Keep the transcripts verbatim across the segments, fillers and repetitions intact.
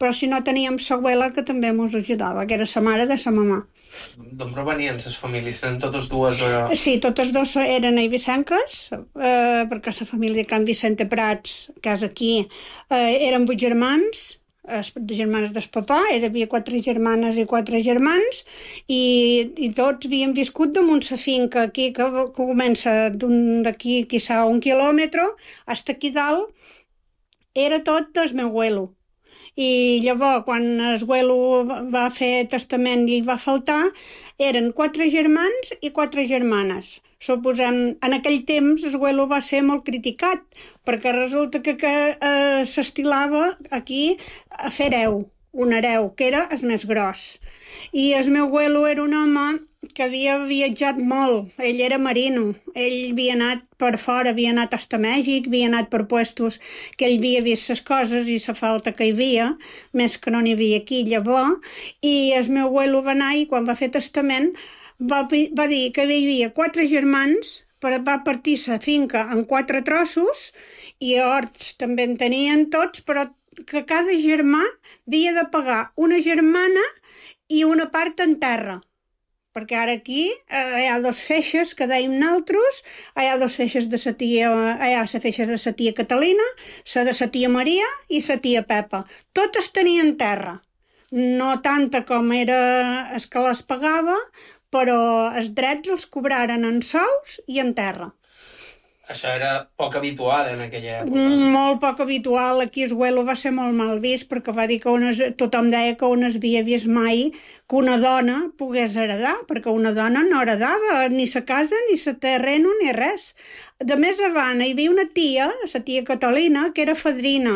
però si no teníem l'abuela que també ens ajudava, que era la mare de la mamà. D'on provenien les famílies? Eren totes dues? Eh... Sí, totes dues eren eivissenques, eh, perquè la família de Can Vicente Prats, que és aquí, eh, eren vuit germans, els germanes del papà, hi havia quatre germanes i quatre germans, i, i tots havíem viscut damunt la finca aquí, que, que comença d'aquí, quizà un quilòmetre, fins aquí dalt, era tot del meu abuelo. I llavors, quan el abuelo va fer testament i va faltar, eren quatre germans i quatre germanes. Suposem, en aquell temps el abuelo va ser molt criticat, perquè resulta que, que eh, s'estilava aquí a fer hereu, un hereu, que era el més gros. I el meu abuelo era un home que havia viatjat molt, ell era marino, ell havia anat per fora, havia anat fins a Mèxic, havia anat per puestos que ell havia vist les coses i la falta que hi havia, més que no n'hi havia aquí llavors, i el meu abuelo va anar i quan va fer testament va, va dir que hi havia quatre germans, per, va partir la finca en quatre trossos i horts també en tenien tots, però que cada germà havia de pagar una germana i una part en terra. Perquè ara aquí eh, hi ha dos feixes que dèiem nosaltres, hi ha dos feixes de sa tia, hi ha la feixa de sa tia Catalina, la de sa tia Maria i sa tia Pepa. Totes tenien terra, no tanta com era el que les pagava, però els drets els cobraren en sous i en terra. Això era poc habitual en aquella època. Molt poc habitual. Aquí el abuelo va ser molt mal vist perquè va dir que unes, tothom deia que on es havia vist mai que una dona pogués heredar, perquè una dona no heredava ni sa casa, ni sa terreno, ni res. De més avant hi havia una tia, la tia Catalina, que era fadrina,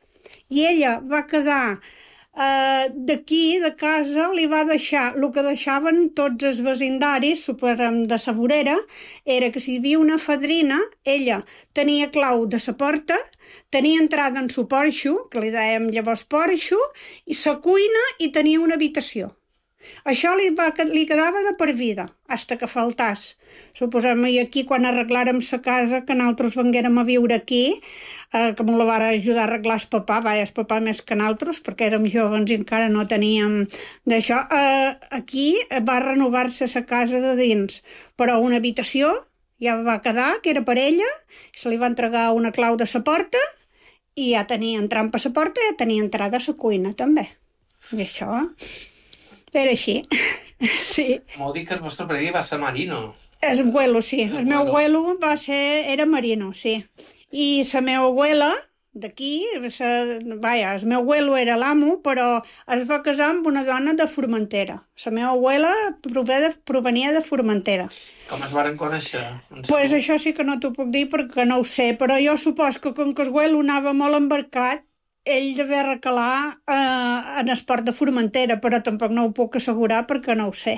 i ella va quedar Uh, d'aquí, de casa, li va deixar el que deixaven tots els vecindaris, suposem, de sa vorera, era que si hi havia una fadrina, ella tenia clau de sa porta, tenia entrada en su porxo, que li dèiem llavors porxo, i sa cuina i tenia una habitació. Això li, va, li quedava de per vida, fins que faltàs. Suposem, i aquí quan arreglàrem sa casa, que nosaltres venguérem a viure aquí, eh, que me la va ajudar a arreglar el papà, va, el papà més que nosaltres, perquè érem joves i encara no teníem d'això, eh, aquí va renovar-se sa casa de dins, però una habitació ja va quedar, que era per ella, se li va entregar una clau de sa porta, i ja tenia entrant per sa porta, ja tenia entrada a sa cuina, també. I això... Era així, sí. M'ho dic que el vostre pare va ser marino. El abuelo, sí. El, el meu abuelo va ser... era marino, sí. I la meva abuela, d'aquí, vaja, el meu abuelo era l'amo, però es va casar amb una dona de Formentera. La meva abuela prové de, provenia de Formentera. Com es varen conèixer? Doncs pues això sí que no t'ho puc dir perquè no ho sé, però jo supos que com que el abuelo anava molt embarcat, ell devia recalar eh, en esport de Formentera, però tampoc no ho puc assegurar perquè no ho sé.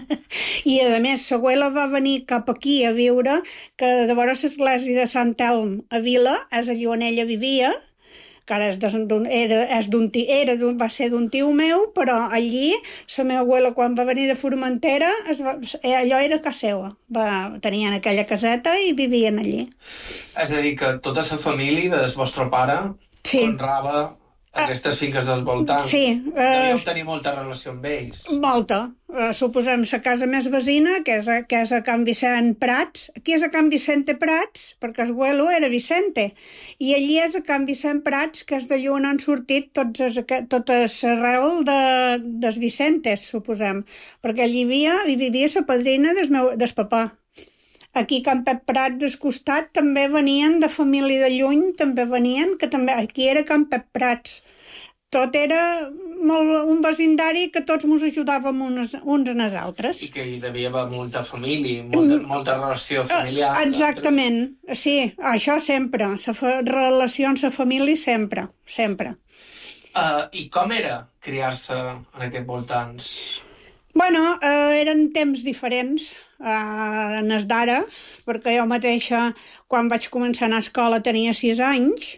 I a més, l'abuela va venir cap aquí a viure, que de vora l'església de Sant Elm a Vila, és allà on ella vivia, que ara és d'un, era, és d'un, era d'un, va ser d'un tio meu, però allí la meva abuela quan va venir de Formentera es va, allò era casa seva, va, tenien aquella caseta i vivien allí. És a dir, que tota la família del vostre pare sí. honrava aquestes finques del voltant. Sí. Devíeu uh, tenir molta relació amb ells. Molta. Uh, suposem la casa més vecina, que és, a, que és a Can Vicent Prats. Aquí és a Can Vicente Prats, perquè el abuelo era Vicente. I allí és a Can Vicent Prats, que és de llun han sortit tots es, totes arrel de, des Vicentes, suposem. Perquè allí vivia, hi vivia la padrina del, meu, del papà. Aquí a Can Pep Prats, al costat, també venien de família de lluny, també venien, que també aquí era Can Pep Prats. Tot era molt, un vecindari que tots ens ajudàvem uns, uns en els altres. I que hi devia haver molta família, molta, molta relació familiar. Exactament, sí, això sempre, la fa, relació amb la família sempre, sempre. Uh, I com era criar-se en aquests voltants? Bueno, eh, eren temps diferents eh, en els d'ara, perquè jo mateixa, quan vaig començar a anar a escola, tenia sis anys.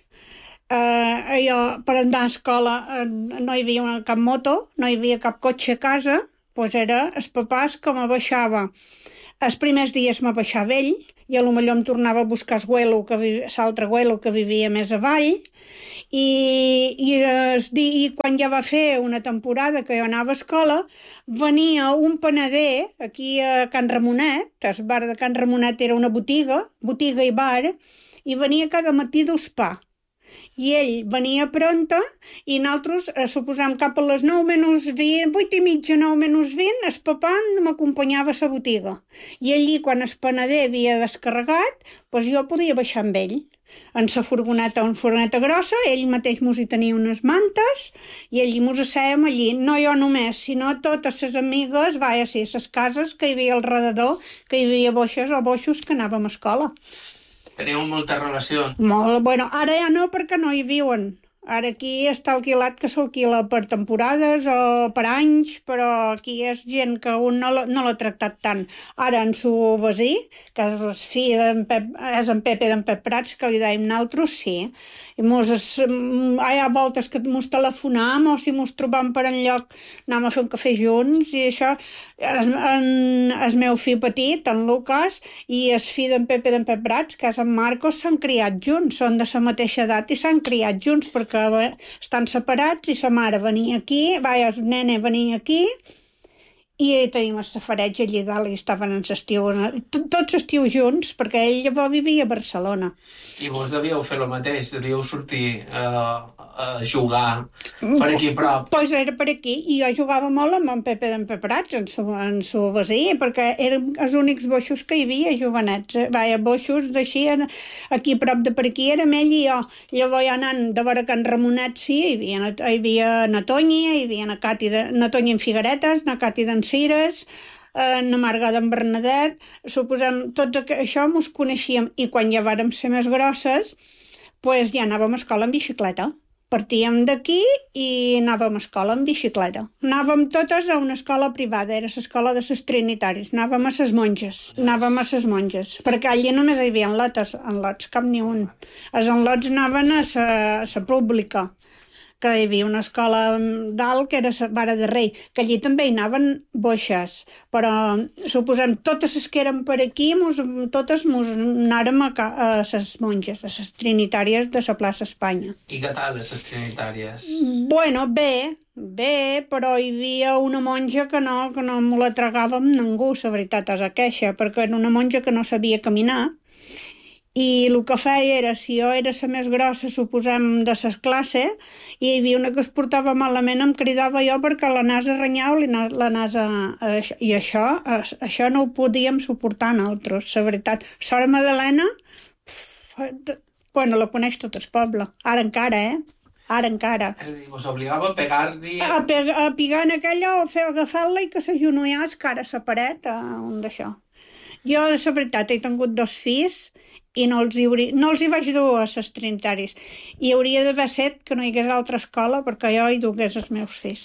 Eh, jo, per anar a escola, eh, no hi havia cap moto, no hi havia cap cotxe a casa, doncs era els papàs que me baixava. Els primers dies me baixava ell, i a lo millor em tornava a buscar l'altre que, abuelo que vivia més avall, i, i, es, i quan ja va fer una temporada que jo anava a escola, venia un panader aquí a Can Ramonet, el bar de Can Ramonet era una botiga, botiga i bar, i venia cada matí dos pa. I ell venia pronta i nosaltres, eh, suposam, cap a les nou menys vint, vuit i mitja, nou menys vint, el papà m'acompanyava a la botiga. I allí, quan el panader havia descarregat, doncs jo podia baixar amb ell. En la furgoneta, una furgoneta grossa, ell mateix mos hi tenia unes mantes i allí mos assèiem allí, no jo només, sinó totes les amigues, vaja, sí, les cases que hi havia al redador, que hi havia boixes o boixos que anàvem a escola. Teníeu molta relació? Molt, bueno, ara ja no perquè no hi viuen. Ara aquí està alquilat que s'alquila per temporades o per anys, però aquí és gent que un no l'ha no tractat tant. Ara en su veí, que és el fill d'en Pep, és en Pepe d'en Pep Prats, que li dèiem nosaltres, sí. I mos es, hi ha voltes que mos telefonam o si mos trobam per enlloc anem a fer un cafè junts i això. El, en, el meu fill petit, en Lucas, i el fill d'en Pepe d'en Pep Prats, que és en Marcos, s'han criat junts, són de la mateixa edat i s'han criat junts perquè que estan separats i sa mare venia aquí, vaja, el nene venia aquí i tenim el safareig allà dalt i estaven en l'estiu, tots estiu junts, perquè ell llavors vivia a Barcelona. I vos devíeu fer el mateix, devíeu sortir uh, a jugar per aquí a prop. Doncs pues era per aquí, i jo jugava molt amb en Pepe d'en Peprats, en su, en su veí, perquè eren els únics boixos que hi havia, jovenets, vaja, boixos d'així, aquí a prop de per aquí érem ell i jo. Llavors ja anant de veure Can Ramonet, sí, hi havia, hi havia na Tonya, hi havia na Cati de, na Tonya en Figueretes, na Cati d'en Cires, eh, na Marga d'en Bernadet, suposem, tots això mos coneixíem, i quan ja vàrem ser més grosses, pues ja anàvem a escola en bicicleta. Partíem d'aquí i anàvem a escola en bicicleta. Anàvem totes a una escola privada, era l'escola de les Trinitaris, anàvem a les monges, anàvem a les monges, perquè allà només hi havia lotes, en lots cap ni un. Els enlots anaven a la pública, que hi havia una escola dalt que era la Vara de Rei, que allí també hi anaven boixes, però suposem totes les que eren per aquí, mos, totes mos anàrem a, a les monges, a les trinitàries de la plaça Espanya. I què tal de les trinitàries? Bueno, bé, bé, però hi havia una monja que no, que no me la tragava amb ningú, la veritat és a queixa, perquè era una monja que no sabia caminar, i el que feia era, si jo era la més grossa, suposem, de les classes, i hi havia una que es portava malament, em cridava jo perquè la nasa renyava la nasa... I això, això no ho podíem suportar nosaltres, la veritat. Sora Madalena, pff, bueno, la coneix tot el poble, ara encara, eh? Ara encara. És a dir, us obligava a pegar-li... A, pe a pegar en aquella o fer agafar-la i que s'agenollàs cara a la paret, a un d'això. Jo, la veritat, he tingut dos fills i no els hi, hauria, no els hi vaig dur a les trinitaris. I hauria d'haver set que no hi hagués altra escola perquè jo hi dugués els meus fills.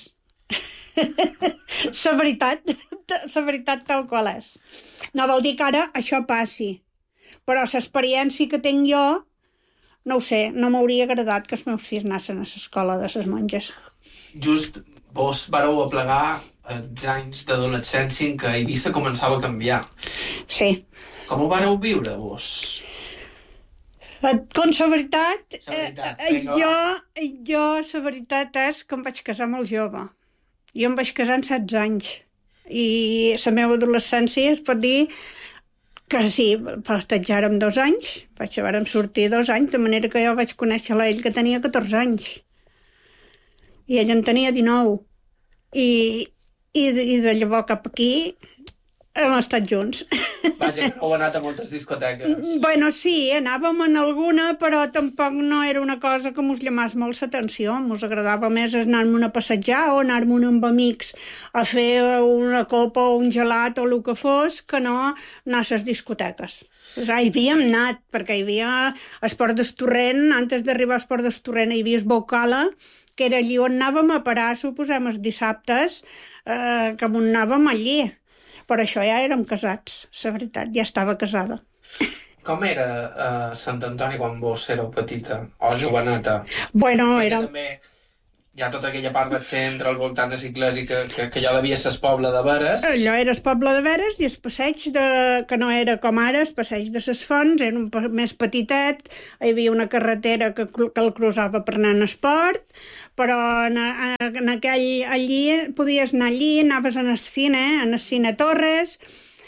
La veritat, la veritat tal qual és. No vol dir que ara això passi, però l'experiència que tinc jo, no ho sé, no m'hauria agradat que els meus fills anessin a l'escola de les monges. Just vos vareu aplegar els anys d'adolescència en què Eivissa començava a canviar. Sí. Com ho vareu viure, vos? Com la veritat, la veritat eh, jo, jo la veritat és que em vaig casar molt jove. Jo em vaig casar amb setze anys. I la meva adolescència es pot dir que sí, festejàrem dos anys, vaig vàrem sortir dos anys, de manera que jo vaig conèixer ell que tenia catorze anys. I ell en tenia dinou. I, i, i de llavors cap aquí hem estat junts. Vaja, heu anat a moltes discoteques. Bueno, sí, anàvem en alguna, però tampoc no era una cosa que mos llamàs molt l'atenció. Mos agradava més anar-me'n a passejar o anar-me'n amb amics a fer una copa o un gelat o el que fos, que no anar a les discoteques. O sigui, hi havíem anat, perquè hi havia Esport d'Estorrent, antes d'arribar a Esport d'Estorrent hi havia Esbaucala, que era allí on anàvem a parar, suposem, els dissabtes, eh, que on anàvem allí. Però això ja érem casats, la veritat, ja estava casada. Com era uh, Sant Antoni quan vos éreu petita? O joveneta? Bueno, perquè era... també hi ha tota aquella part del centre al voltant de Ciclés i que, que, que allò devia ser el poble de Veres. Allò era el poble de Veres i el passeig de, que no era com ara, el passeig de les Fonts, era un més petitet, hi havia una carretera que, que el cruzava per anar en esport, però en, en aquell, allí podies anar allí, anaves en el cine, en el cine Torres,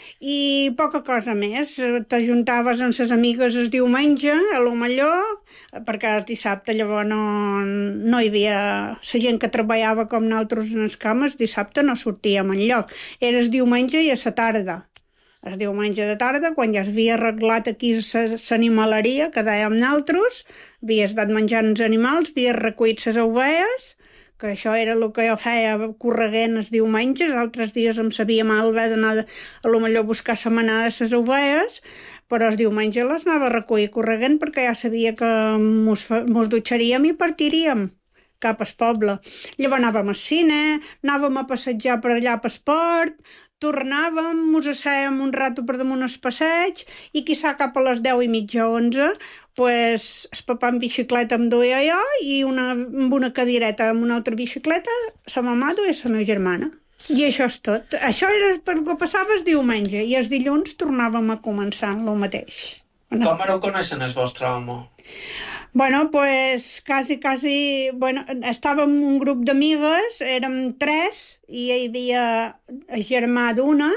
i poca cosa més. T'ajuntaves amb les amigues el diumenge, a lo millor, perquè el dissabte llavors no, no hi havia... La gent que treballava com nosaltres en les cames, dissabte no sortíem enlloc. Era el diumenge i a la tarda. El diumenge de tarda, quan ja es havia arreglat aquí l'animaleria, que dèiem nosaltres, havies dat menjant els animals, havies recollit les ovelles, que això era el que jo feia correguent els diumenges, altres dies em sabia mal haver d'anar a lo millor a buscar la manada de les ovelles, però els diumenges les anava a recollir correguent perquè ja sabia que mos, mos dutxaríem i partiríem cap al poble. Llavors anàvem al cine, anàvem a passejar per allà per esport, tornàvem, mos assèiem un rato per damunt el passeig i quizà cap a les deu i mitja, onze, pues, el papà en bicicleta em duia jo i una, amb una cadireta amb una altra bicicleta, la mamà duia la meva germana. I això és tot. Això era per el que passava el diumenge i els dilluns tornàvem a començar el mateix. Com vareu conèixer el vostre home? Bueno, pues quasi, quasi... Bueno, estàvem un grup d'amigues, érem tres, i hi havia el germà d'una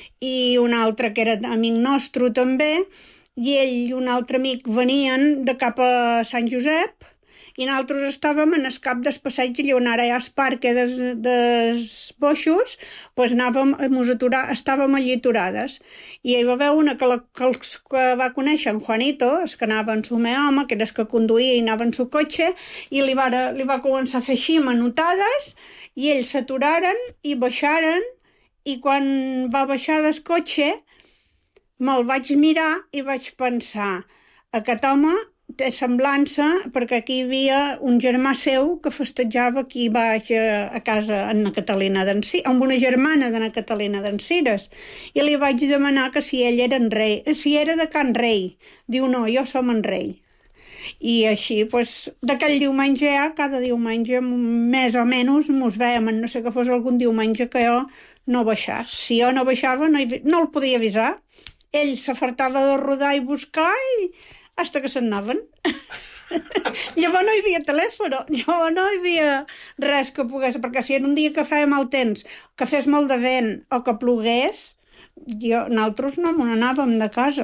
i un altre que era amic nostre també, i ell i un altre amic venien de cap a Sant Josep, i nosaltres estàvem en el cap del passeig, i on ara hi ha el parc dels, dels boixos, pues anàvem, mos aturar, estàvem allí aturades. I hi va haver una que, la, que, els, que va conèixer en Juanito, el que anava en su meu home, que era el que conduïa i anava en su cotxe, i li va, li va començar a fer així manotades, i ells s'aturaren i baixaren, i quan va baixar del cotxe me'l vaig mirar i vaig pensar, aquest home té semblança, perquè aquí hi havia un germà seu que festejava aquí baix a, a casa en la Catalina d'Encires, amb una germana de la Catalina d'Encires, i li vaig demanar que si ell era en rei, si era de Can Rei. Diu, no, jo som en rei. I així, pues, d'aquell diumenge ja, cada diumenge, més o menys, mos vèiem, no sé que fos algun diumenge que jo no baixàs. Si jo no baixava, no, hi, no el podia avisar. Ell s'afartava de rodar i buscar i hasta que se'n anaven. Llavors no hi havia telèfon, llavors no hi havia res que pogués, perquè si era un dia que feia mal temps, que fes molt de vent o que plogués, jo, nosaltres no me n'anàvem de casa.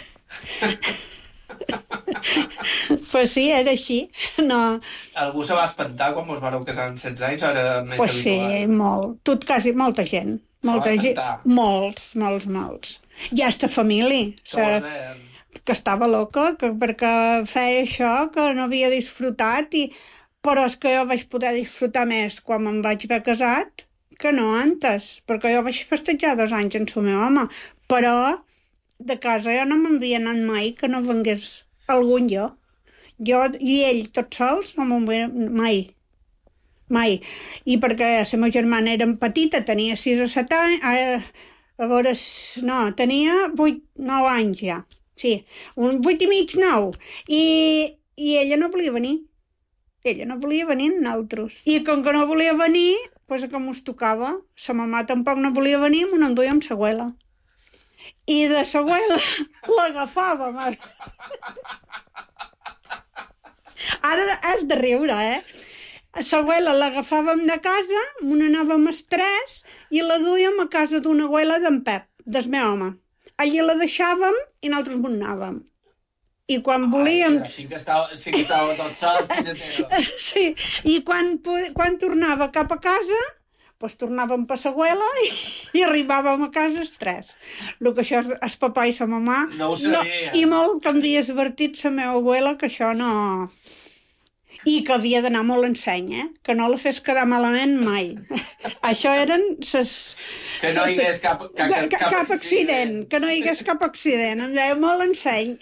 Pues sí, era així. No. Algú se va espantar quan vos vareu casar amb setze anys o era més pues habitual? Sí, molt. Tot, quasi, molta gent. Molta gent. Molts, molts, molts. Ja està família. Que vos deien? Que estava loca, que, perquè feia això, que no havia disfrutat, i... però és que jo vaig poder disfrutar més quan me'n vaig haver casat que no antes, perquè jo vaig festejar dos anys en el meu home, però de casa jo no m'havia anat mai que no vengués algun jo. Jo i ell tots sols no me'n veia mai. Mai. I perquè la meva germana era petita, tenia sis o set anys, a, a veure, no, tenia vuit, nou anys ja. Sí, un vuit i mig, nou. I, i ella no volia venir. Ella no volia venir amb nosaltres. I com que no volia venir, doncs que mos tocava. Sa mamà tampoc no volia venir, m'ho enduia amb sa abuela. I de sa abuela l'agafàvem. Ara és de riure, eh? Sa abuela l'agafàvem de casa, m'ho anàvem els tres, i la duíem a casa d'una abuela d'en Pep, del meu home. Allí la deixàvem i nosaltres m'ho anàvem. I quan volíem... Ai, així que estava, sí que estava tot sol, filla teva. Sí, i quan, quan tornava cap a casa, doncs tornàvem per l'abuela i, i arribàvem a casa els tres. El que això és el papà i la mamà... No ho sabia. No, I molt que m'havia advertit la meva abuela que això no... I que havia d'anar molt en seny, eh? Que no la fes quedar malament mai. Això eren ses... Que no hi hagués cap, cap, cap, cap, cap accident. Que no hi hagués cap accident. Em deia molt en seny.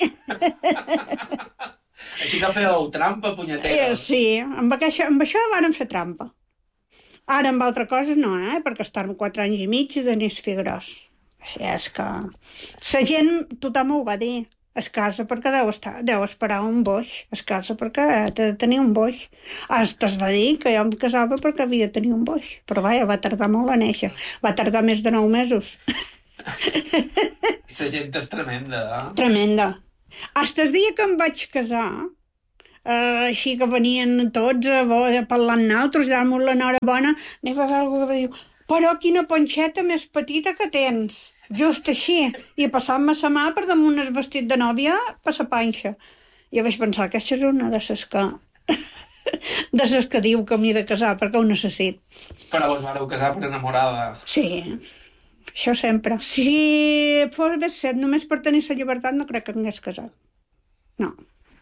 Així que fèieu trampa, punyetera. Eh, sí, amb, aquesta, amb això vàrem fer trampa. Ara amb altres coses no, eh? Perquè estar-me quatre anys i mig i tenir fi gros. Així és que... La gent, tothom ho va dir. Es casa perquè deu, estar, deu esperar un boix. Es casa perquè té de tenir un boix. Hasta es va dir que jo em casava perquè havia de tenir un boix. Però vaja, va tardar molt a néixer. Va tardar més de nou mesos. I la gent és tremenda, eh? Tremenda. Hasta el dia que em vaig casar, eh, així que venien tots a, a parlar amb nosaltres, dar-nos l'enhorabona, n'hi va haver algú que va dir, però quina ponxeta més petita que tens. Just així, i passant-me la mà per damunt el vestit de nòvia per la panxa. Jo vaig pensar que aquesta és una de les que... de les que diu que m'hi he de casar, perquè ho necessit. Però vos vareu casar per enamorada. Sí, això sempre. Si fos haver set només per tenir la llibertat, no crec que m'hagués casat. No.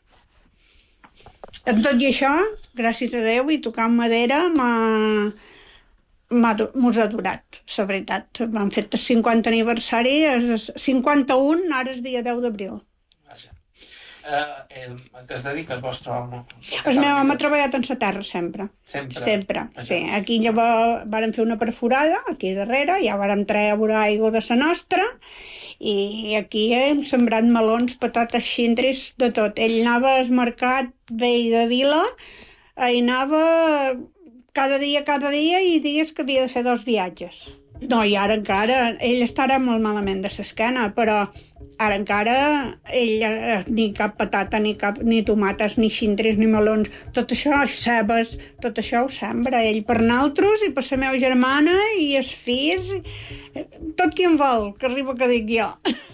Amb tot i això, gràcies a Déu i tocant madera, m'ha... mos ha durat, la veritat. Vam fer el cinquanta aniversari, el cinquanta-un, ara és dia deu d'abril. Vaja. Eh, eh, a què es dedica el vostre home? El meu home ha treballat en la terra sempre. Sempre? Sempre, sí. Aquí ja vàrem fer una perforada, aquí darrere, ja vàrem treure aigua de la nostra, i aquí hem sembrat melons, patates, xindris, de tot. Ell anava al mercat vell de Vila, hi anava... cada dia, cada dia, i diries que havia de fer dos viatges. No, i ara encara, ell estarà molt malament de l'esquena, però ara encara ell ni cap patata, ni, cap, ni tomates, ni xindris, ni melons, tot això, cebes, tot això ho sembra ell per naltros i per la meva germana i els fills, tot qui en vol, que arriba que dic jo.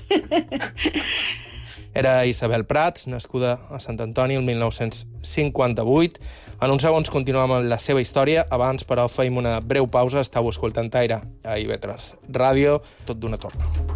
Era Isabel Prats, nascuda a Sant Antoni el mil nou-cents cinquanta-vuit. En uns segons continuem amb la seva història. Abans, però, feim una breu pausa. Estau escoltant Aire a I V tres Ràdio, tot d'una torna.